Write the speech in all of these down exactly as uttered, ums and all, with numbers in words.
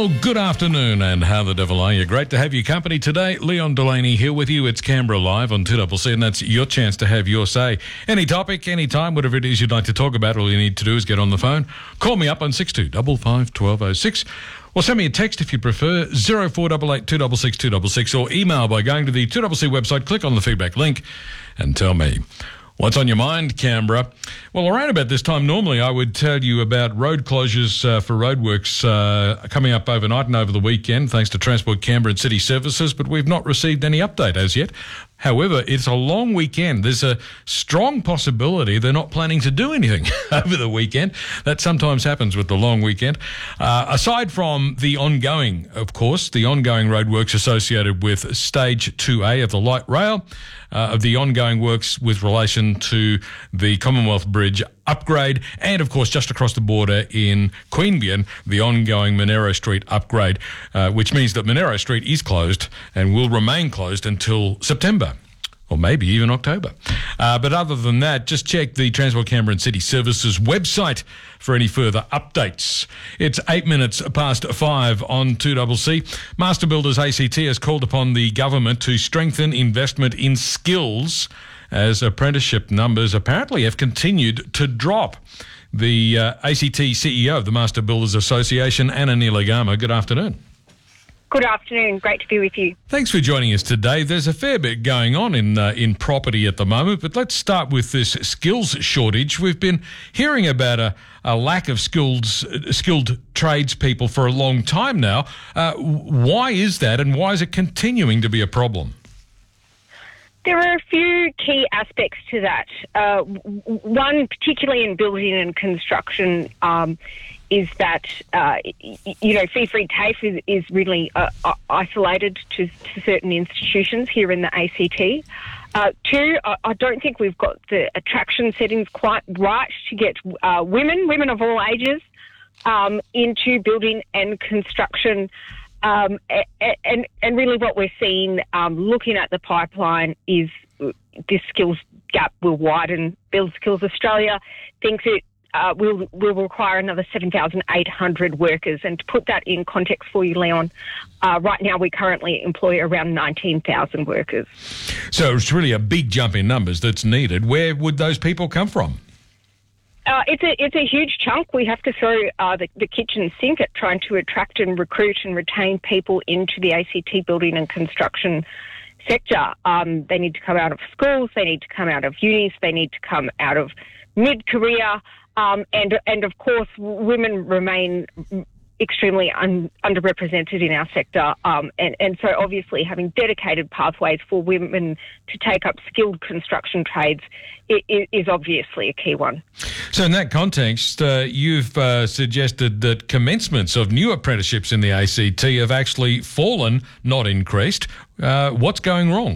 Well, good afternoon, and how the devil are you? Great to have your company today. Leon Delaney here with you. It's Canberra Live on two C C, and that's your chance to have your say. Any topic, any time, whatever it is you'd like to talk about, all you need to do is get on the phone. Call me up on six two five five, one two oh six, or send me a text if you prefer, zero four eight eight, two six six, two six six, or email by going to the two C C website, click on the feedback link, and tell me. What's on your mind, Canberra? Well, around about this time, normally I would tell you about road closures uh, for roadworks uh, coming up overnight and over the weekend, thanks to Transport Canberra and City Services, but we've not received any update as yet. However, it's a long weekend. There's a strong possibility they're not planning to do anything over the weekend. That sometimes happens with the long weekend. Uh, aside from the ongoing, of course, the ongoing roadworks associated with Stage two A of the light rail, uh, of the ongoing works with relation to the Commonwealth Bridge upgrade, and of course just across the border in Queanbeyan, the ongoing Monero Street upgrade, uh, which means that Monero Street is closed and will remain closed until September. Or maybe even October. Uh, but other than that, just check the Transport Canberra and City Services website for any further updates. It's eight minutes past five on two C C. Master Builders A C T has called upon the government to strengthen investment in skills as apprenticeship numbers apparently have continued to drop. The uh, A C T C E O of the Master Builders Association, Anna Neeligama, good afternoon. Good afternoon. Great to be with you. Thanks for joining us today. There's a fair bit going on in uh, in property at the moment, but let's start with this skills shortage. We've been hearing about a, a lack of skilled, skilled tradespeople for a long time now. Uh, why is that, and why is it continuing to be a problem? There are a few key aspects to that. Uh, one, particularly in building and construction, um, is that, uh, you know, fee-free TAFE is, is really uh, isolated to, to certain institutions here in the A C T. Uh, two, I, I don't think we've got the attraction settings quite right to get uh, women, women of all ages, um, into building and construction. Um, and, and really what we're seeing, um, looking at the pipeline, is this skills gap will widen. Build Skills Australia thinks it uh, will, will require another seven thousand eight hundred workers. And to put that in context for you, Leon, uh, right now we currently employ around nineteen thousand workers. So it's really a big jump in numbers that's needed. Where would those people come from? Uh, it's a it's a huge chunk. We have to throw uh, the, the kitchen sink at trying to attract and recruit and retain people into the A C T building and construction sector. Um, they need to come out of schools, they need to come out of unis, they need to come out of mid-career, um, and and of course women remain extremely un, underrepresented in our sector, um, and, and so obviously having dedicated pathways for women to take up skilled construction trades is, is obviously a key one. So in that context, uh, you've uh, suggested that commencements of new apprenticeships in the A C T have actually fallen, not increased. Uh, what's going wrong?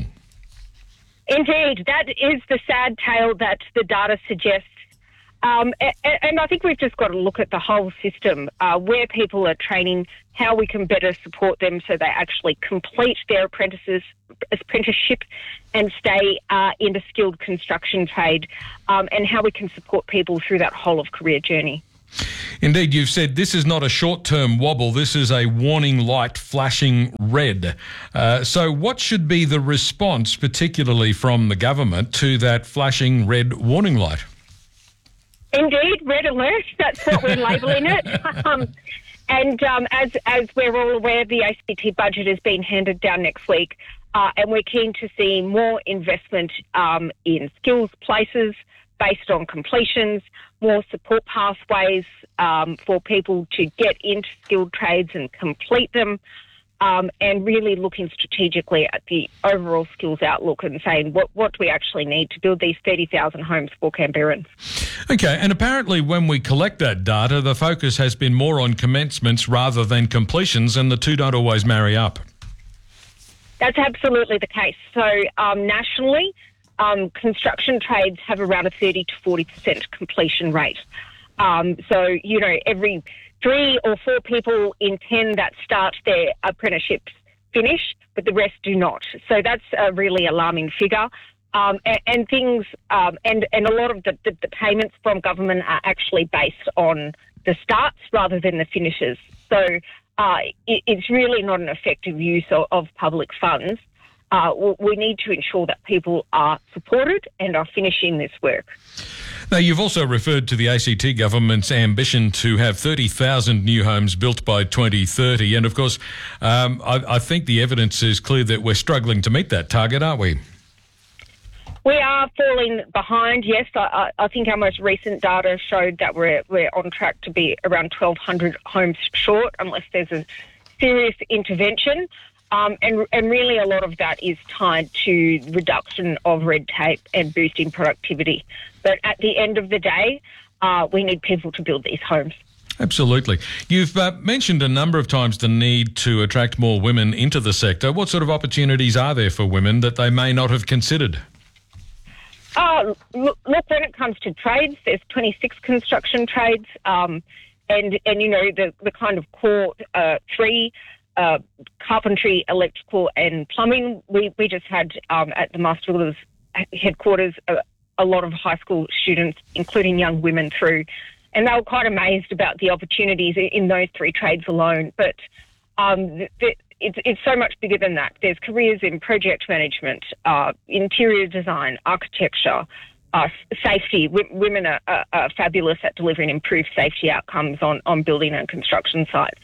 Indeed, that is the sad tale that the data suggests. Um, and, and I think we've just got to look at the whole system, uh, where people are training, how we can better support them so they actually complete their apprentices, apprenticeship and stay uh, in a skilled construction trade, um, and how we can support people through that whole of career journey. Indeed, you've said this is not a short-term wobble, this is a warning light flashing red. Uh, so what should be the response, particularly from the government, to that flashing red warning light? Indeed, red alert, that's what we're labelling it. Um, and um, as as we're all aware, the A C T budget has been handed down next week, uh, and we're keen to see more investment um, in skills places based on completions, more support pathways um, for people to get into skilled trades and complete them, um, and really looking strategically at the overall skills outlook and saying what, what do we actually need to build these thirty thousand homes for Canberrans. Okay, and apparently when we collect that data, the focus has been more on commencements rather than completions, and the two don't always marry up. That's absolutely the case. So um, nationally, um, construction trades have around a thirty to forty percent completion rate. Um, so, you know, every three or four people in ten that start their apprenticeships finish, but the rest do not. So that's a really alarming figure. Um, and, and things, um, and, and a lot of the, the, the payments from government are actually based on the starts rather than the finishes. So uh, it, it's really not an effective use of, of public funds. Uh, we need to ensure that people are supported and are finishing this work. Now, you've also referred to the A C T government's ambition to have thirty thousand new homes built by twenty thirty. And, of course, um, I, I think the evidence is clear that we're struggling to meet that target, aren't we? We are falling behind, yes. I, I think our most recent data showed that we're, we're on track to be around twelve hundred homes short unless there's a serious intervention. Um, and, and really a lot of that is tied to reduction of red tape and boosting productivity. But at the end of the day, uh, we need people to build these homes. Absolutely. You've uh, mentioned a number of times the need to attract more women into the sector. What sort of opportunities are there for women that they may not have considered? Uh, look, look, when it comes to trades, there's twenty-six construction trades, um, and, and, you know, the, the kind of core uh, three, uh, carpentry, electrical and plumbing. We, we just had um, at the Master Builders headquarters a, a lot of high school students, including young women, through, and they were quite amazed about the opportunities in those three trades alone. But um, the, the, it's, it's so much bigger than that. There's careers in project management, uh, interior design, architecture, uh, safety. W- women are, are, are fabulous at delivering improved safety outcomes on, on building and construction sites.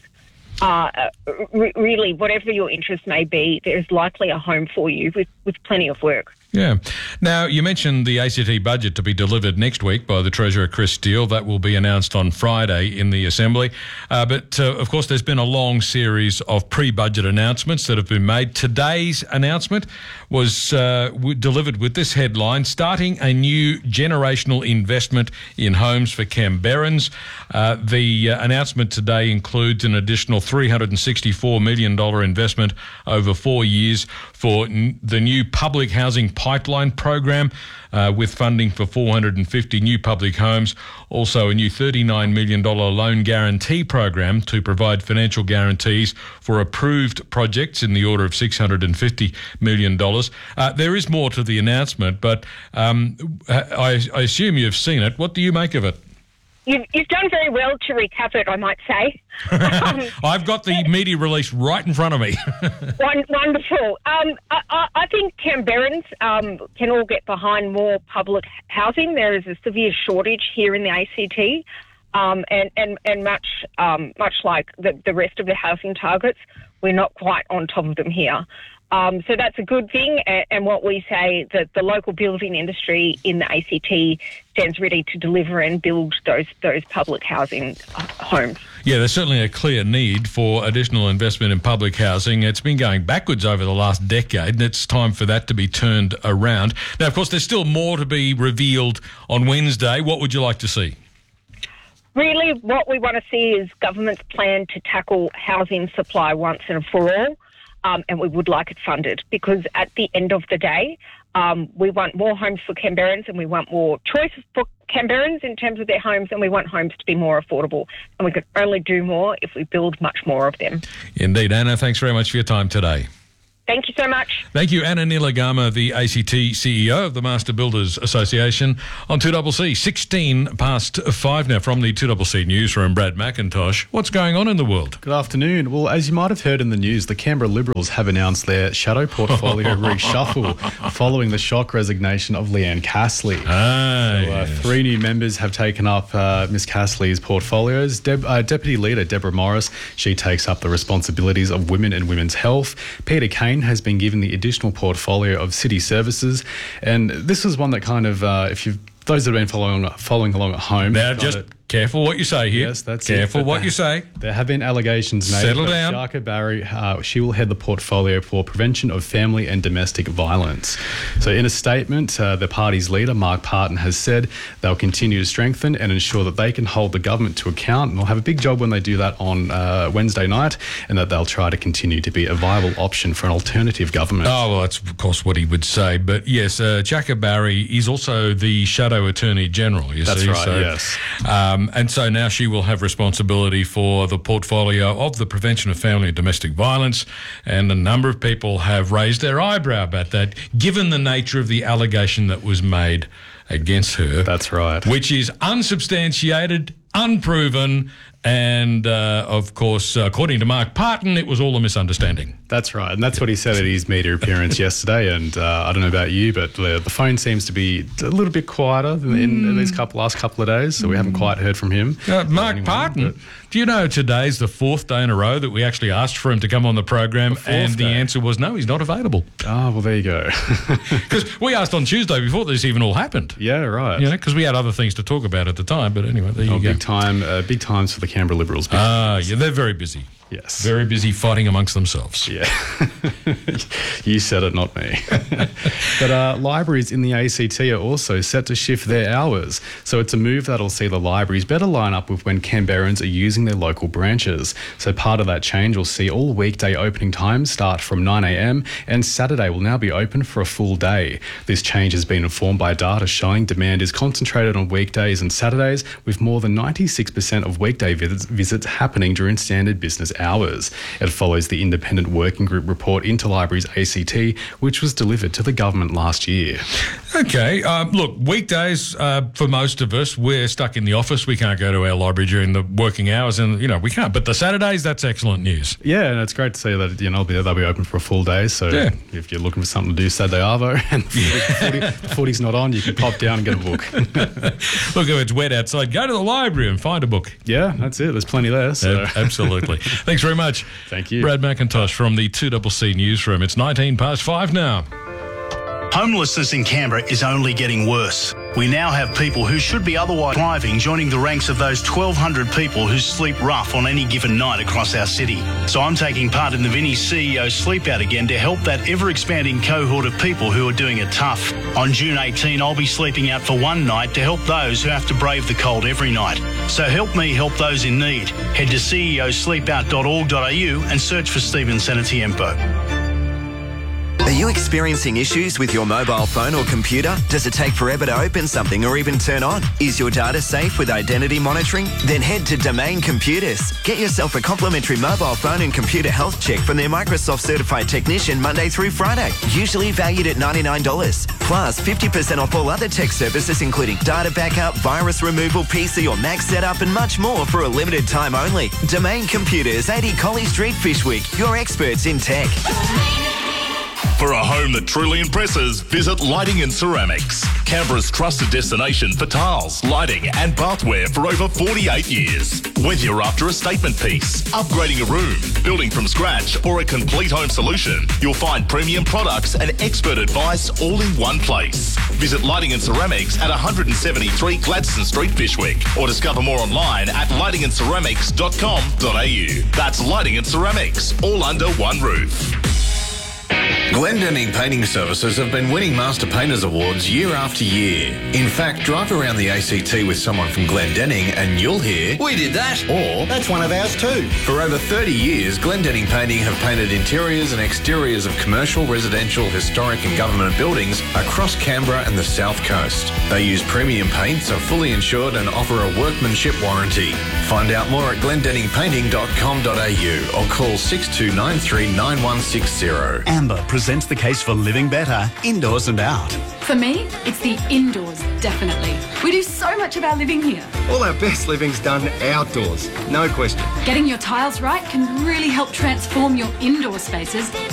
Uh, re- really, whatever your interest may be, there's likely a home for you with, with plenty of work. Yeah. Now, you mentioned the A C T budget to be delivered next week by the Treasurer, Chris Steele. That will be announced on Friday in the Assembly. Uh, but, uh, of course, there's been a long series of pre-budget announcements that have been made. Today's announcement was uh, w- delivered with this headline: starting a new generational investment in homes for Canberrans. Uh, the uh, announcement today includes an additional three hundred sixty-four million dollars investment over four years for n- the new public housing pipeline program, uh, with funding for four hundred fifty new public homes. Also, a new thirty-nine million dollars loan guarantee program to provide financial guarantees for approved projects in the order of six hundred fifty million dollars. Uh, there is more to the announcement, but um, I, I assume you've seen it. What do you make of it? You've, you've done very well to recap it, I might say. Um, I've got the media release right in front of me. Wonderful. Um, I, I think Canberrans um, can all get behind more public housing. There is a severe shortage here in the A C T, um, and, and, and much um, much like the, the rest of the housing targets, we're not quite on top of them here. Um, so that's a good thing, and, and what we say that the local building industry in the A C T stands ready to deliver and build those those public housing uh, homes. Yeah, there's certainly a clear need for additional investment in public housing. It's been going backwards over the last decade, and it's time for that to be turned around. Now, of course, there's still more to be revealed on Wednesday. What would you like to see? Really, what we want to see is government's plan to tackle housing supply once and for all. Um, and we would like it funded, because at the end of the day, um, we want more homes for Canberrans, and we want more choice for Canberrans in terms of their homes, and we want homes to be more affordable. And we can only do more if we build much more of them. Indeed, Anna. Thanks very much for your time today. Thank you so much. Thank you, Anna Nilagama, the A C T C E O of the Master Builders Association, on two C C. sixteen past five now from the two C C newsroom. Brad McIntosh, what's going on in the world? Good afternoon. Well, as you might have heard in the news, the Canberra Liberals have announced their shadow portfolio reshuffle following the shock resignation of Leanne Castley. Ah, so, uh, yes. Three new members have taken up uh, Miss Castley's portfolios. Deb, uh, Deputy Leader Deborah Morris, she takes up the responsibilities of women and women's health. Peter Kane has been given the additional portfolio of city services, and this is one that kind of, uh, if you've those that have been following following along at home. Now, just it. careful what you say here. Yes, that's careful it. what you say. There have been allegations made. Settle down. Shaka Barry, uh, she will head the portfolio for prevention of family and domestic violence. So in a statement, uh, the party's leader, Mark Parton, has said they'll continue to strengthen and ensure that they can hold the government to account, and they'll have a big job when they do that on uh, Wednesday night, and that they'll try to continue to be a viable option for an alternative government. Oh, well, that's of course what he would say. But yes, uh, Chaka Barry is also the Shadow Attorney General, you That's see. right, so, yes. Um, and so now she will have responsibility for the portfolio of the prevention of family and domestic violence, and a number of people have raised their eyebrow about that, given the nature of the allegation that was made against her. That's right. Which is unsubstantiated unproven, and uh, of course, according to Mark Parton, it was all a misunderstanding. That's right, and that's what he said at his media appearance yesterday. And uh, I don't know about you, but the, the phone seems to be a little bit quieter in, mm. in these couple last couple of days, so we haven't quite heard from him. Uh, Mark anyone, Parton, but... do you know today's the fourth day in a row that we actually asked for him to come on the program, the and day. the answer was no, he's not available. Oh, well, there you go. Because we asked on Tuesday before this even all happened. Yeah, right. You know, because we had other things to talk about at the time. But anyway, there you oh, go. Big time, uh, big times for the Canberra Liberals. Ah, uh, yeah, they're very busy. Yes. Very busy fighting amongst themselves. Yeah. You said it, not me. But uh, libraries in the A C T are also set to shift their hours. So it's a move that'll see the libraries better line up with when Canberrans are using their local branches. So part of that change will see all weekday opening times start from nine a.m. and Saturday will now be open for a full day. This change has been informed by data showing demand is concentrated on weekdays and Saturdays, with more than ninety-six percent of weekday visits, visits happening during standard business hours. It follows the Independent Working Group report into Libraries A C T, which was delivered to the government last year. Okay, um, look, weekdays, uh, for most of us, we're stuck in the office. We can't go to our library during the working hours, and, you know, we can't. But the Saturdays, that's excellent news. Yeah, and it's great to see that, you know, they'll be open for a full day. So yeah. if you're looking for something to do Saturday arvo and the, footy, the footy's not on, you can pop down and get a book. Look, if it's wet outside, go to the library and find a book. Yeah, that's it. There's plenty there. So. Uh, absolutely. Thanks very much. Thank you. Brad McIntosh from the two C C Newsroom. It's nineteen past five now. Homelessness in Canberra is only getting worse. We now have people who should be otherwise thriving joining the ranks of those twelve hundred people who sleep rough on any given night across our city. So I'm taking part in the Vinnie's C E O Sleep Out Again to help that ever-expanding cohort of people who are doing it tough. On June eighteenth, I'll be sleeping out for one night to help those who have to brave the cold every night. So help me help those in need. Head to c e o sleep out dot org dot a u and search for Stephen Senatiempo. Are you experiencing issues with your mobile phone or computer? Does it take forever to open something or even turn on? Is your data safe with identity monitoring? Then head to Domain Computers. Get yourself a complimentary mobile phone and computer health check from their Microsoft certified technician Monday through Friday, usually valued at ninety-nine dollars. Plus fifty percent off all other tech services including data backup, virus removal, P C or Mac setup and much more for a limited time only. Domain Computers, eighty Colley Street, Fishwick. Your experts in tech. For a home that truly impresses, visit Lighting and Ceramics, Canberra's trusted destination for tiles, lighting and bathware for over forty-eight years. Whether you're after a statement piece, upgrading a room, building from scratch or a complete home solution, you'll find premium products and expert advice all in one place. Visit Lighting and Ceramics at one seventy-three Gladstone Street, Fishwick, or discover more online at lighting and ceramics dot com dot a u. That's Lighting and Ceramics, all under one roof. Glendenning Painting Services have been winning Master Painters Awards year after year. In fact, drive around the A C T with someone from Glendenning and you'll hear, "We did that," or "That's one of ours too." For over thirty years, Glendenning Painting have painted interiors and exteriors of commercial, residential, historic and government buildings across Canberra and the South Coast. They use premium paints, are fully insured and offer a workmanship warranty. Find out more at glendenning painting dot com dot a u or call six two nine three nine one six zero. Amber presents the case for living better, indoors and out. For me, it's the indoors, definitely. We do so much of our living here. All our best living's done outdoors, no question. Getting your tiles right can really help transform your indoor spaces